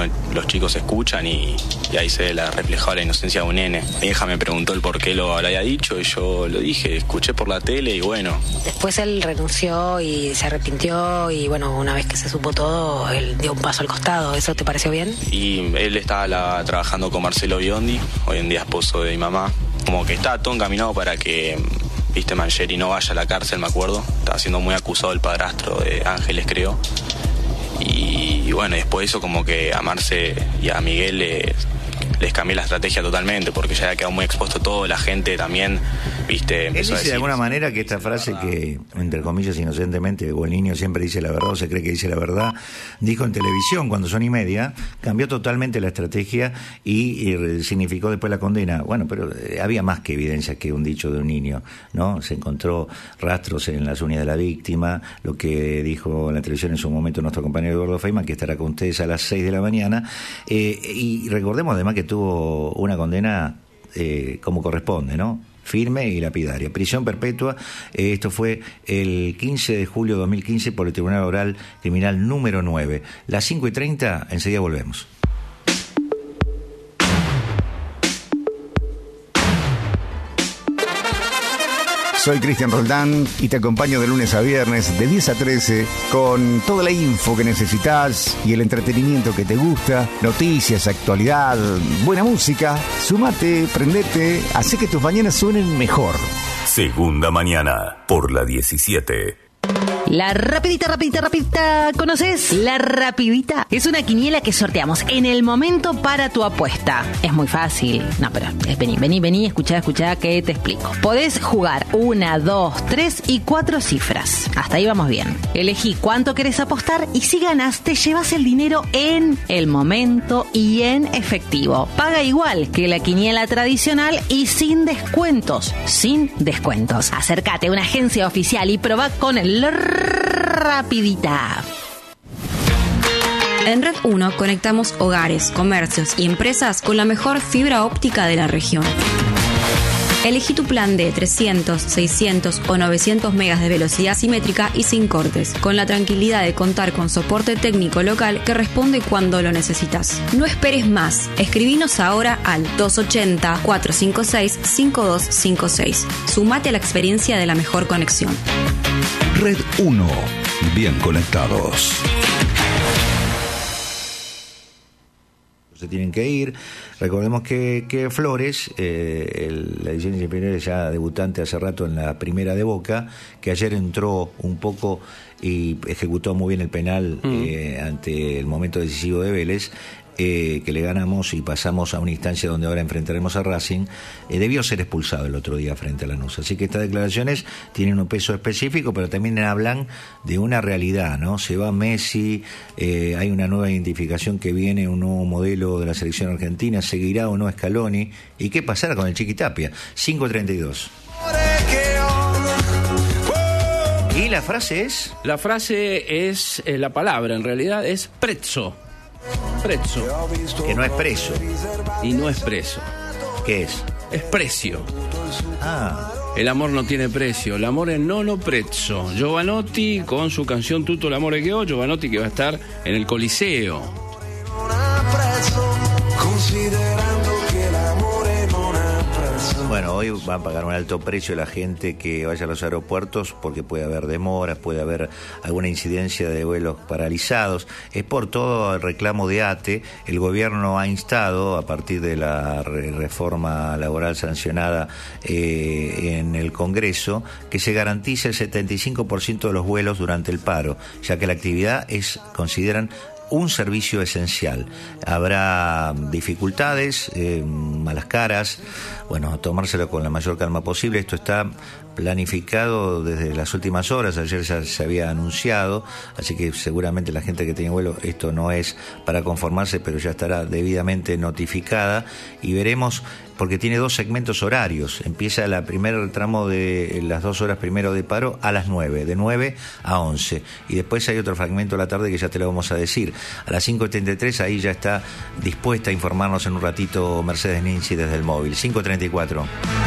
los chicos escuchan y ahí se ve reflejada la inocencia de un nene. Mi hija me preguntó el por qué lo había dicho y yo lo dije, escuché por la tele y bueno. Después él renunció y se arrepintió y bueno, una vez que se supo todo, él dio un paso al costado. ¿Eso te pareció bien? Y él estaba trabajando con Marcelo Biondi, hoy en día esposo de mi mamá. Como que estaba todo encaminado para que, Mangieri no vaya a la cárcel, me acuerdo. Estaba siendo muy acusado el padrastro de Ángeles, creo. Y bueno, después de eso como que a Marce y a Miguel les cambié la estrategia totalmente, porque ya había quedado muy expuesto todo, la gente también, Él dice de alguna manera que esta frase que, entre comillas, inocentemente, o el niño siempre dice la verdad o se cree que dice la verdad, dijo en televisión cuando son y media, cambió totalmente la estrategia y significó después la condena. Bueno, pero había más que evidencia que un dicho de un niño, ¿no? Se encontró rastros en las uñas de la víctima, lo que dijo en la televisión en su momento nuestro compañero Eduardo Feynman, que estará con ustedes a las 6 de la mañana, y recordemos además que tuvo una condena como corresponde, ¿no? Firme y lapidaria. Prisión perpetua. Esto fue el 15 de julio de 2015 por el Tribunal Oral Criminal número 9. Las 5:30, enseguida volvemos. Soy Cristian Roldán y te acompaño de lunes a viernes de 10 a 13 con toda la info que necesitas y el entretenimiento que te gusta, noticias, actualidad, buena música. Súmate, prendete, hace que tus mañanas suenen mejor. Segunda mañana por la 17. La rapidita, ¿conoces? La rapidita es una quiniela que sorteamos en el momento para tu apuesta. Es muy fácil. No, pero vení, escuchá que te explico. Podés jugar 1, 2, 3 y 4 cifras. Hasta ahí vamos bien. Elegí cuánto querés apostar y si ganás te llevas el dinero en el momento y en efectivo. Paga igual que la quiniela tradicional y sin descuentos. Acércate a una agencia oficial y probá con el rapidita. En Red 1 conectamos hogares, comercios y empresas con la mejor fibra óptica de la región. Elegí tu plan de 300, 600 o 900 megas de velocidad simétrica y sin cortes, con la tranquilidad de contar con soporte técnico local que responde cuando lo necesitas. No esperes más. Escribinos ahora al 280-456-5256. Sumate a la experiencia de la mejor conexión. Red 1. Bien conectados. Se tienen que ir. Recordemos que Flores, la edición inferior ya debutante hace rato en la primera de Boca, que ayer entró un poco y ejecutó muy bien el penal ante el momento decisivo de Vélez, que le ganamos y pasamos a una instancia donde ahora enfrentaremos a Racing, debió ser expulsado el otro día frente a Lanús. Así que estas declaraciones tienen un peso específico, pero también hablan de una realidad, ¿no? Se va Messi, hay una nueva identificación que viene, un nuevo modelo de la selección argentina, seguirá o no Scaloni, y qué pasará con el Chiqui Tapia. 5:32. ¿Y la frase es? La frase es, la palabra en realidad es prezzo. Que no es preso. Y no es preso. ¿Qué es? Es precio. Ah. El amor no tiene precio. El amor es no prezzo. Jovanotti con su canción Tutto l'amore che ho. Jovanotti que va a estar en el Coliseo. Bueno, hoy va a pagar un alto precio la gente que vaya a los aeropuertos porque puede haber demoras, puede haber alguna incidencia de vuelos paralizados. Es por todo el reclamo de ATE. El gobierno ha instado, a partir de la reforma laboral sancionada en el Congreso, que se garantice el 75% de los vuelos durante el paro, ya que la actividad consideran un servicio esencial. Habrá dificultades, malas caras, bueno, tomárselo con la mayor calma posible. Esto está planificado desde las últimas horas, ayer ya se había anunciado, así que seguramente la gente que tiene vuelo, esto no es para conformarse, pero ya estará debidamente notificada y veremos, porque tiene 2 segmentos horarios. Empieza el primer tramo de las 2 horas primero de paro a las 9, de 9 a 11, y después hay otro fragmento a la tarde que ya te lo vamos a decir. A las 5:33 ahí ya está dispuesta a informarnos en un ratito Mercedes Ninzi desde el móvil. 5:34.